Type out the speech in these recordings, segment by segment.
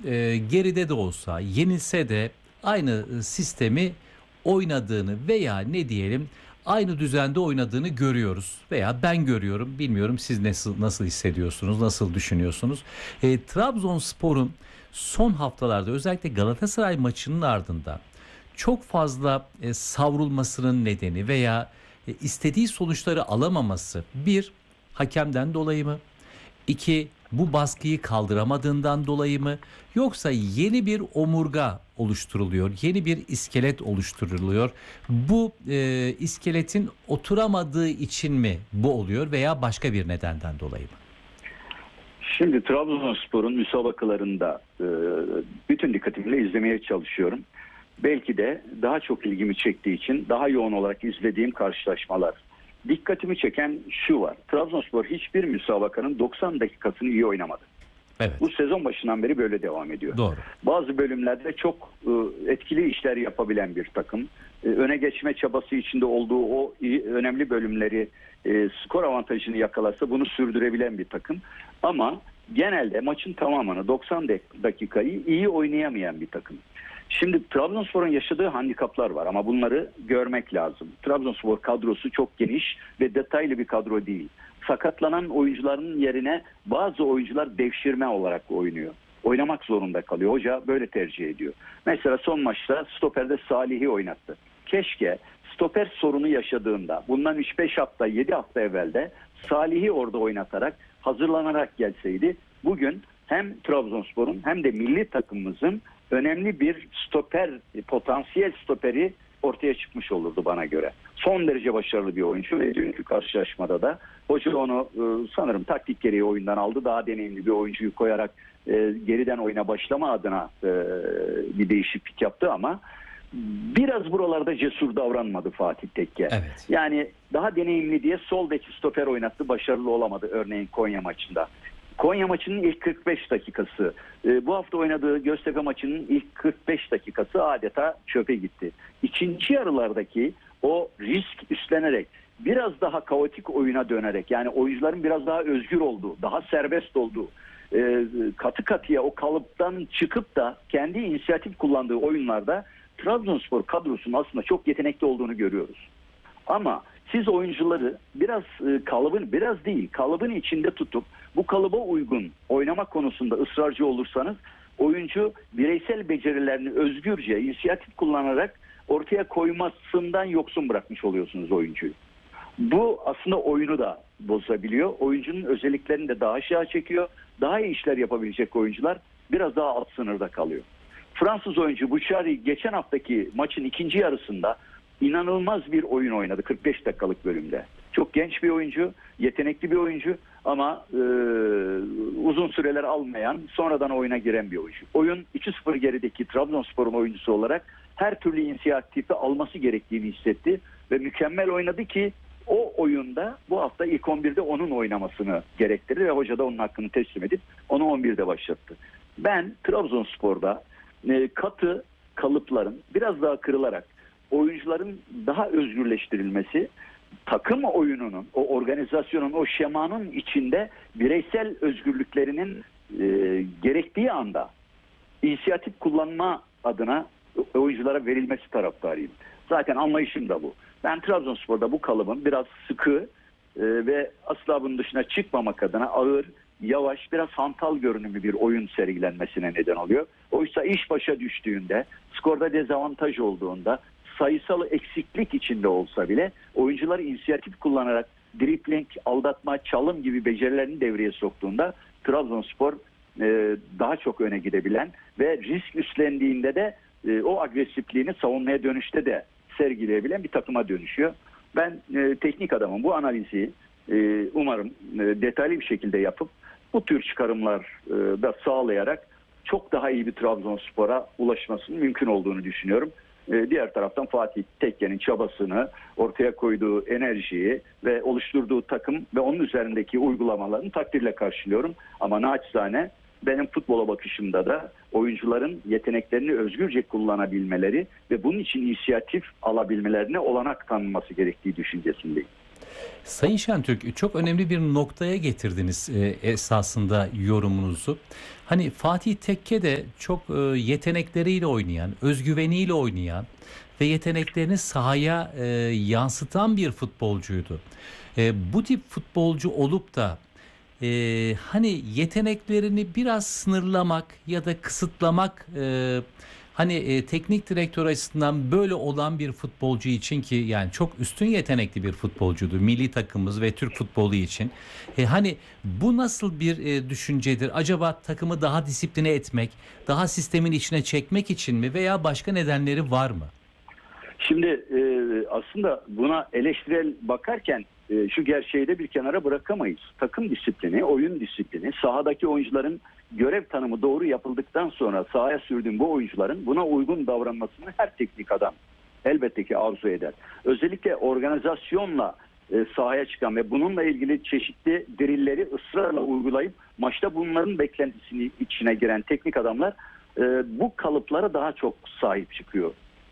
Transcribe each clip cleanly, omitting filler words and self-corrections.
geride de olsa, yenilse de aynı sistemi oynadığını veya ne diyelim aynı düzende oynadığını görüyoruz veya ben görüyorum. Bilmiyorum siz nasıl hissediyorsunuz, nasıl düşünüyorsunuz? Trabzonspor'un son haftalarda özellikle Galatasaray maçının ardından çok fazla savrulmasının nedeni veya istediği sonuçları alamaması bir hakemden dolayı mı? İki, bu baskıyı kaldıramadığından dolayı mı? Yoksa yeni bir omurga oluşturuluyor, yeni bir iskelet oluşturuluyor. Bu iskeletin oturamadığı için mi bu oluyor veya başka bir nedenden dolayı mı? Şimdi Trabzonspor'un müsabakalarında bütün dikkatimle izlemeye çalışıyorum. Belki de daha çok ilgimi çektiği için daha yoğun olarak izlediğim karşılaşmalar. Dikkatimi çeken şu var. Trabzonspor hiçbir müsabakanın 90 dakikasını iyi oynamadı. Evet. Bu sezon başından beri böyle devam ediyor. Doğru. Bazı bölümlerde çok etkili işler yapabilen bir takım. Öne geçme çabası içinde olduğu o önemli bölümleri skor avantajını yakalarsa bunu sürdürebilen bir takım. Ama genelde maçın tamamını 90 dakikayı iyi oynayamayan bir takım. Şimdi Trabzonspor'un yaşadığı handikaplar var ama bunları görmek lazım. Trabzonspor kadrosu çok geniş ve detaylı bir kadro değil. Sakatlanan oyuncuların yerine bazı oyuncular devşirme olarak oynuyor. Oynamak zorunda kalıyor. Hoca böyle tercih ediyor. Mesela son maçta stoperde Salih'i oynattı. Keşke stoper sorunu yaşadığında bundan 3-5 hafta 7 hafta evvelde Salih'i orada oynatarak hazırlanarak gelseydi bugün hem Trabzonspor'un hem de milli takımımızın önemli bir stoper, potansiyel stoperi ortaya çıkmış olurdu bana göre. Son derece başarılı bir oyuncu ve dünkü karşılaşmada da hoca onu sanırım taktik gereği oyundan aldı. Daha deneyimli bir oyuncuyu koyarak geriden oyuna başlama adına bir değişiklik yaptı ama biraz buralarda cesur davranmadı Fatih Tekke. Evet. Yani daha deneyimli diye sol bek stoper oynattı, başarılı olamadı örneğin Konya maçında. Konya maçının ilk 45 dakikası, bu hafta oynadığı Göztepe maçının ilk 45 dakikası adeta çöpe gitti. İkinci yarılardaki o risk üstlenerek, biraz daha kaotik oyuna dönerek, yani oyuncuların biraz daha özgür olduğu, daha serbest olduğu, katı katıya o kalıptan çıkıp da kendi inisiyatif kullandığı oyunlarda Trabzonspor kadrosunun aslında çok yetenekli olduğunu görüyoruz. Ama siz oyuncuları biraz kalıbın içinde tutup bu kalıba uygun oynama konusunda ısrarcı olursanız oyuncu bireysel becerilerini özgürce inisiyatif kullanarak ortaya koymasından yoksun bırakmış oluyorsunuz oyuncuyu. Bu aslında oyunu da bozabiliyor. Oyuncunun özelliklerini de daha aşağı çekiyor. Daha iyi işler yapabilecek oyuncular biraz daha alt sınırda kalıyor. Fransız oyuncu Bouchary geçen haftaki maçın ikinci yarısında inanılmaz bir oyun oynadı 45 dakikalık bölümde. Çok genç bir oyuncu, yetenekli bir oyuncu ama uzun süreler almayan, sonradan oyuna giren bir oyuncu. Oyun 2-0 gerideki Trabzonspor'un oyuncusu olarak her türlü inisiyatifi alması gerektiğini hissetti ve mükemmel oynadı ki o oyunda bu hafta ilk 11'de onun oynamasını gerektirdi ve hoca da onun hakkını teslim edip onu 11'de başlattı. Ben Trabzonspor'da katı kalıpların biraz daha kırılarak oyuncuların daha özgürleştirilmesi, takım oyununun, o organizasyonun, o şemanın içinde bireysel özgürlüklerinin gerektiği anda inisiyatif kullanma adına oyunculara verilmesi taraftarıyım. Zaten anlayışım da bu. Ben Trabzonspor'da bu kalıbın biraz sıkı ve asla bunun dışına çıkmamak adına ağır, yavaş, biraz hantal görünümlü bir oyun sergilenmesine neden oluyor. Oysa iş başa düştüğünde, skorda dezavantaj olduğunda, sayısal eksiklik içinde olsa bile oyuncular inisiyatif kullanarak dribling, aldatma, çalım gibi becerilerini devreye soktuğunda Trabzonspor daha çok öne gidebilen ve risk üstlendiğinde de o agresifliğini savunmaya dönüşte de sergileyebilen bir takıma dönüşüyor. Ben teknik adamın bu analizi umarım detaylı bir şekilde yapıp bu tür çıkarımlar da sağlayarak çok daha iyi bir Trabzonspor'a ulaşmasının mümkün olduğunu düşünüyorum. Diğer taraftan Fatih Tekke'nin çabasını, ortaya koyduğu enerjiyi ve oluşturduğu takım ve onun üzerindeki uygulamalarını takdirle karşılıyorum. Ama naçizane benim futbola bakışımda da oyuncuların yeteneklerini özgürce kullanabilmeleri ve bunun için inisiyatif alabilmelerine olanak tanınması gerektiği düşüncesindeyim. Sayın Şentürk, çok önemli bir noktaya getirdiniz esasında yorumunuzu. Hani Fatih Tekke de çok yetenekleriyle oynayan, özgüveniyle oynayan ve yeteneklerini sahaya yansıtan bir futbolcuydu. Bu tip futbolcu olup da hani yeteneklerini biraz sınırlamak ya da kısıtlamak hani teknik direktör açısından böyle olan bir futbolcu için ki yani çok üstün yetenekli bir futbolcuydu milli takımımız ve Türk futbolu için. Hani bu nasıl bir düşüncedir? Acaba takımı daha disipline etmek, daha sistemin içine çekmek için mi veya başka nedenleri var mı? Şimdi aslında buna eleştirel bakarken şu gerçeği de bir kenara bırakamayız. Takım disiplini, oyun disiplini, sahadaki oyuncuların görev tanımı doğru yapıldıktan sonra sahaya sürdüğün bu oyuncuların buna uygun davranmasını her teknik adam elbette ki arzu eder. Özellikle organizasyonla sahaya çıkan ve bununla ilgili çeşitli drilleri ısrarla uygulayıp maçta bunların beklentisini içine giren teknik adamlar bu kalıplara daha çok sahip çıkıyor.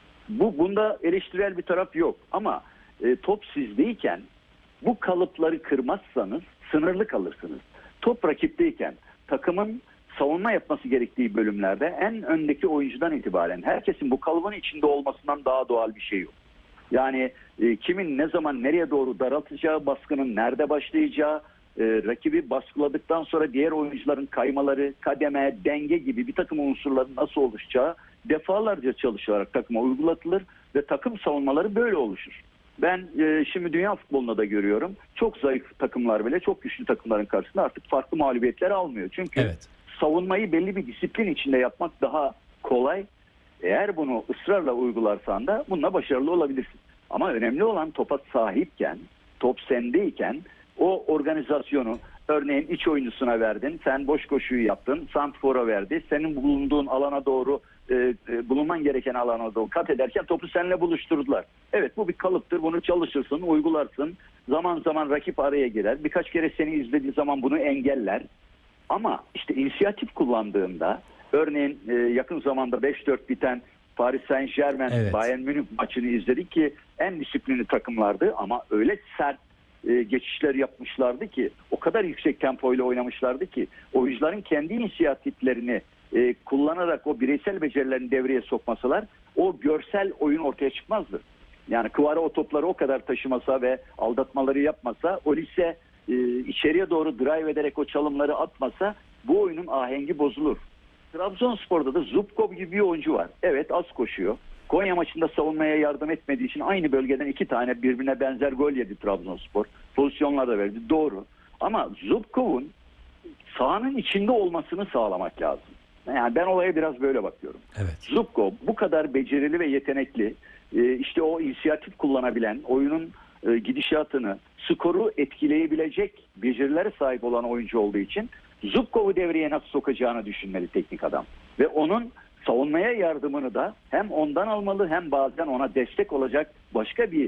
Bunda eleştirel bir taraf yok ama top sizdeyken bu kalıpları kırmazsanız sınırlı kalırsınız. Top rakipteyken takımın savunma yapması gerektiği bölümlerde en öndeki oyuncudan itibaren herkesin bu kalıbın içinde olmasından daha doğal bir şey yok. Yani kimin ne zaman nereye doğru daraltacağı, baskının nerede başlayacağı, rakibi baskıladıktan sonra diğer oyuncuların kaymaları, kademe, denge gibi bir takım unsurların nasıl oluşacağı defalarca çalışılarak takıma uygulatılır ve takım savunmaları böyle oluşur. Ben şimdi dünya futbolunda da görüyorum. Çok zayıf takımlar bile çok güçlü takımların karşısında artık farklı mağlubiyetler almıyor. Çünkü Evet. savunmayı belli bir disiplin içinde yapmak daha kolay. Eğer bunu ısrarla uygularsan da bununla başarılı olabilirsin. Ama önemli olan topa sahipken, top sendeyken o organizasyonu örneğin iç oyuncusuna verdin, sen boş koşuyu yaptın, santrfora verdi, senin bulunduğun alana doğru bulunman gereken alana doğru kat ederken topu seninle buluşturdular. Evet, bu bir kalıptır, bunu çalışırsın, uygularsın, zaman zaman rakip araya girer, birkaç kere seni izlediği zaman bunu engeller. Ama işte inisiyatif kullandığında örneğin yakın zamanda 5-4 biten Paris Saint-Germain Evet. Bayern Münih maçını izledik ki en disiplinli takımlardı ama öyle sert geçişler yapmışlardı ki o kadar yüksek tempoyla oynamışlardı ki oyuncuların kendi inisiyatiflerini kullanarak o bireysel becerilerini devreye sokmasalar o görsel oyun ortaya çıkmazdı. Yani Kvara o topları o kadar taşımasa ve aldatmaları yapmasa, Olise içeriye doğru drive ederek o çalımları atmasa bu oyunun ahengi bozulur. Trabzonspor'da da Zubkov gibi bir oyuncu var. Evet, az koşuyor. Konya maçında savunmaya yardım etmediği için aynı bölgeden 2 tane birbirine benzer gol yedi Trabzonspor. Pozisyonlar da verdi. Doğru. Ama Zubkov'un sahanın içinde olmasını sağlamak lazım. Yani ben olaya biraz böyle bakıyorum. Evet. Zubkov bu kadar becerili ve yetenekli, işte o inisiyatif kullanabilen, oyunun gidişatını, skoru etkileyebilecek becerilere sahip olan oyuncu olduğu için Zubkov'u devreye nasıl sokacağını düşünmeli teknik adam. Ve onun savunmaya yardımını da hem ondan almalı hem bazen ona destek olacak başka bir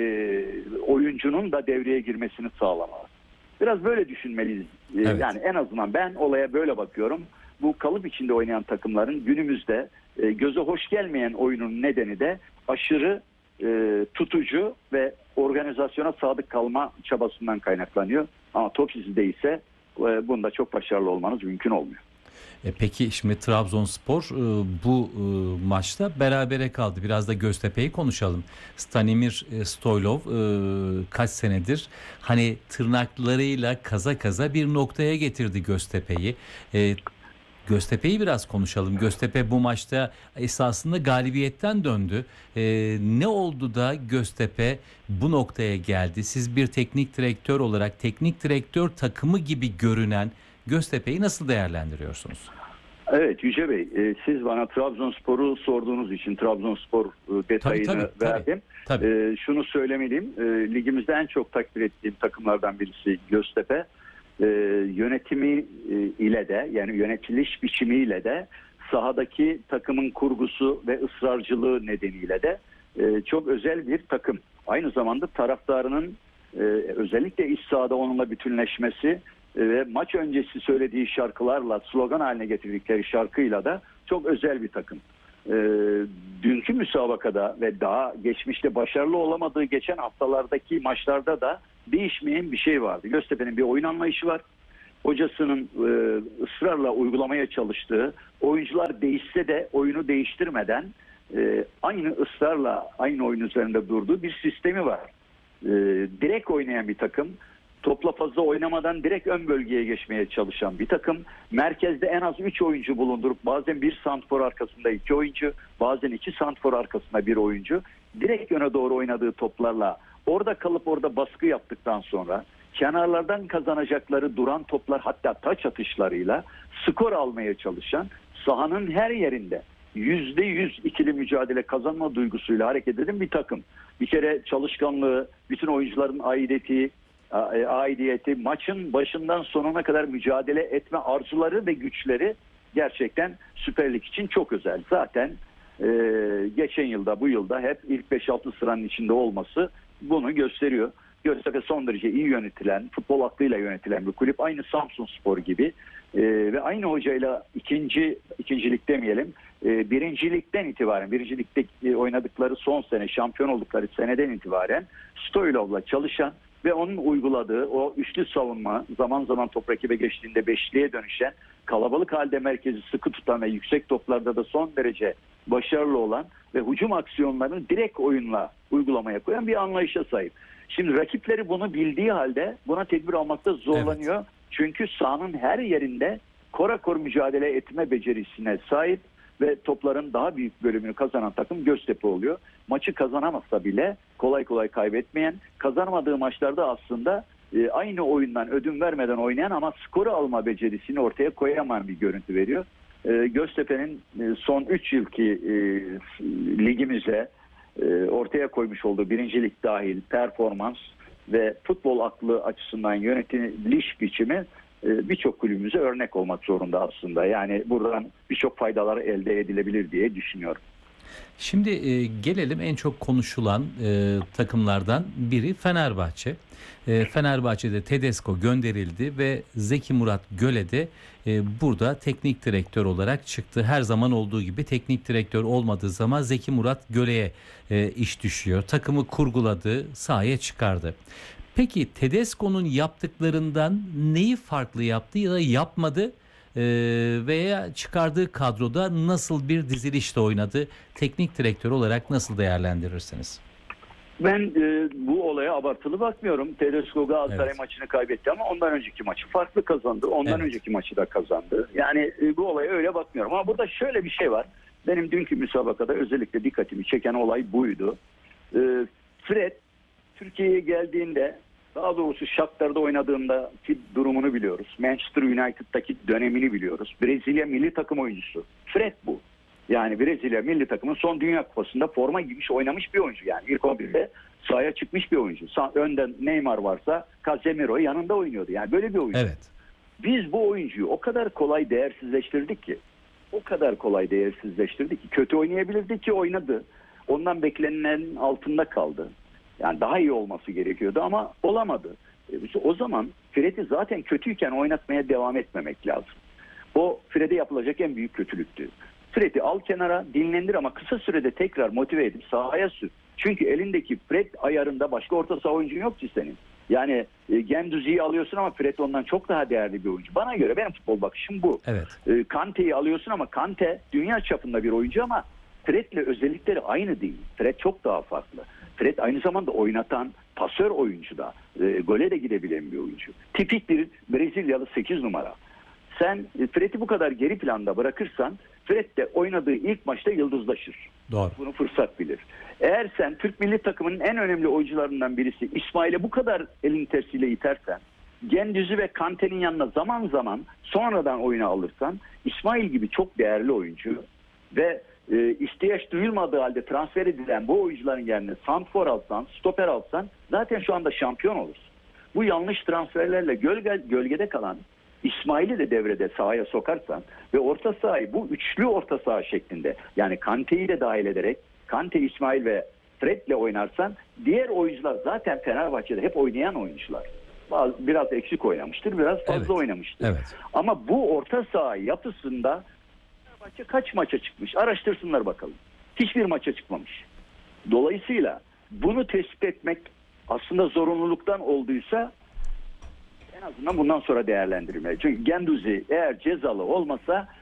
oyuncunun da devreye girmesini sağlamalı. Biraz böyle düşünmeliyiz. Evet. Yani en azından ben olaya böyle bakıyorum. Bu kalıp içinde oynayan takımların günümüzde göze hoş gelmeyen oyunun nedeni de aşırı tutucu ve organizasyona sadık kalma çabasından kaynaklanıyor. Ama top sizde ise bunda çok başarılı olmanız mümkün olmuyor. Peki şimdi Trabzonspor bu maçta berabere kaldı. Biraz da Göztepe'yi konuşalım. Stanimir Stoylov kaç senedir hani tırnaklarıyla kaza kaza bir noktaya getirdi Göztepe'yi. Göztepe'yi biraz konuşalım. Göztepe bu maçta esasında galibiyetten döndü. Ne oldu da Göztepe bu noktaya geldi? Siz bir teknik direktör olarak teknik direktör takımı gibi görünen Göztepe'yi nasıl değerlendiriyorsunuz? Evet Yüce Bey, siz bana Trabzonspor'u sorduğunuz için Trabzonspor detayını verdim. Tabii. Şunu söylemeliyim, ligimizde en çok takdir ettiğim takımlardan birisi Göztepe. Yönetimi ile de yani yönetiliş biçimiyle de sahadaki takımın kurgusu ve ısrarcılığı nedeniyle de çok özel bir takım. Aynı zamanda taraftarının özellikle iç sahada onunla bütünleşmesi ve maç öncesi söylediği şarkılarla slogan haline getirdikleri şarkıyla da çok özel bir takım. dünkü müsabakada ve daha geçmişte başarılı olamadığı geçen haftalardaki maçlarda da değişmeyen bir şey vardı. Göztepe'nin bir oyun anlayışı var. Hocasının ısrarla uygulamaya çalıştığı, oyuncular değişse de oyunu değiştirmeden aynı ısrarla aynı oyun üzerinde durduğu bir sistemi var. Direkt oynayan bir takım, topla fazla oynamadan direkt ön bölgeye geçmeye çalışan bir takım, merkezde en az 3 oyuncu bulundurup bazen bir santrfor arkasında 2 oyuncu, bazen 2 santrfor arkasında 1 oyuncu, direkt öne doğru oynadığı toplarla orada kalıp orada baskı yaptıktan sonra kenarlardan kazanacakları duran toplar, hatta taç atışlarıyla skor almaya çalışan, sahanın her yerinde %100 ikili mücadele kazanma duygusuyla hareket eden bir takım. Bir kere çalışkanlığı, bütün oyuncuların aidiyeti, maçın başından sonuna kadar mücadele etme arzuları ve güçleri gerçekten Süper Lig için çok özel. Zaten geçen yılda, bu yılda hep ilk 5-6 sıranın içinde olması bunu gösteriyor. Göztepe son derece iyi yönetilen, futbol aklıyla yönetilen bir kulüp. Aynı Samsunspor gibi ve aynı hocayla ikincilik demeyelim, birincilikten itibaren, birincilikte oynadıkları son sene, şampiyon oldukları seneden itibaren Stoylov'la çalışan ve onun uyguladığı o üçlü savunma, zaman zaman top rakibe geçtiğinde beşliğe dönüşen, kalabalık halde merkezi sıkı tutan ve yüksek toplarda da son derece başarılı olan ve hücum aksiyonlarını direkt oyunla uygulamaya koyan bir anlayışa sahip. Şimdi rakipleri bunu bildiği halde buna tedbir almakta zorlanıyor. Evet. Çünkü sahanın her yerinde korakor mücadele etme becerisine sahip ve topların daha büyük bölümünü kazanan takım Göztepe oluyor. Maçı kazanamazsa bile kolay kolay kaybetmeyen, kazanamadığı maçlarda aslında aynı oyundan ödün vermeden oynayan ama skoru alma becerisini ortaya koyamayan bir görüntü veriyor. Göztepe'nin son 3 yılki ligimize ortaya koymuş olduğu birincilik dahil performans ve futbol aklı açısından yönetiliş biçimi birçok kulübümüze örnek olmak zorunda aslında. Yani buradan birçok faydalar elde edilebilir diye düşünüyorum. Şimdi gelelim en çok konuşulan takımlardan biri Fenerbahçe. Fenerbahçe'de Tedesco gönderildi ve Zeki Murat Göle de burada teknik direktör olarak çıktı. Her zaman olduğu gibi teknik direktör olmadığı zaman Zeki Murat Göle'ye iş düşüyor. Takımı kurguladı, sahaya çıkardı. Peki Tedesco'nun yaptıklarından neyi farklı yaptı ya da yapmadı? Veya çıkardığı kadroda nasıl bir dizilişle oynadı? Teknik direktör olarak nasıl değerlendirirsiniz? Ben bu olaya abartılı bakmıyorum. Tedesco Galatasaray maçını kaybetti ama ondan önceki maçı farklı kazandı. Ondan önceki maçı da kazandı. Yani bu olaya öyle bakmıyorum. Ama burada şöyle bir şey var. Benim dünkü müsabakada özellikle dikkatimi çeken olay buydu. Fred Türkiye'ye geldiğinde, daha doğrusu Shakhtar'da oynadığındaki durumunu biliyoruz. Manchester United'daki dönemini biliyoruz. Brezilya milli takım oyuncusu. Fred bu. Yani Brezilya milli takımın son Dünya Kupası'nda forma giymiş, oynamış bir oyuncu. Yani ilk 11'de sahaya çıkmış bir oyuncu. Önden Neymar varsa Casemiro yanında oynuyordu. Yani böyle bir oyuncu. Evet. Biz bu oyuncuyu o kadar kolay değersizleştirdik ki. Kötü oynayabilirdi ki oynadı. Ondan beklenilenin altında kaldı. Yani daha iyi olması gerekiyordu ama olamadı. O zaman Fred'i zaten kötüyken oynatmaya devam etmemek lazım. O Fred'e yapılacak en büyük kötülüktü. Fred'i al kenara, dinlendir ama kısa sürede tekrar motive edip sahaya sür. Çünkü elindeki Fred ayarında başka orta saha oyuncun yok ki senin. Yani Gendouzi'yi alıyorsun ama Fred ondan çok daha değerli bir oyuncu. Bana göre benim futbol bakışım bu. Evet. Kante'yi alıyorsun ama Kante dünya çapında bir oyuncu ama Fred'le özellikleri aynı değil. Fred çok daha farklı. Fred aynı zamanda oynatan, pasör oyuncu da. Gole de gidebilen bir oyuncu. Tipik bir Brezilyalı 8 numara. Sen Fred'i bu kadar geri planda bırakırsan Fred de oynadığı ilk maçta yıldızlaşır. Doğru. Bunu fırsat bilir. Eğer sen Türk milli takımının en önemli oyuncularından birisi İsmail'e bu kadar elin tersiyle itersen, Gendouzi ve Kante'nin yanına zaman zaman sonradan oyuna alırsan, İsmail gibi çok değerli oyuncu ve ihtiyaç duyulmadığı halde transfer edilen bu oyuncuların yerine santrfor alsan, stoper alsan zaten şu anda şampiyon olursun. Bu yanlış transferlerle gölgede kalan İsmail'i de devrede sahaya sokarsan ve orta sahayı bu üçlü orta saha şeklinde, yani Kante'yi de dahil ederek Kante, İsmail ve Fred'le oynarsan, diğer oyuncular zaten Fenerbahçe'de hep oynayan oyuncular. Biraz eksik oynamıştır, biraz fazla oynamıştır. Evet. Ama bu orta saha yapısında Fenerbahçe kaç maça çıkmış? Araştırsınlar bakalım. Hiçbir maça çıkmamış. Dolayısıyla bunu tespit etmek aslında zorunluluktan olduysa en azından bundan sonra değerlendirilmeli. Çünkü Guendouzi eğer cezalı olmasa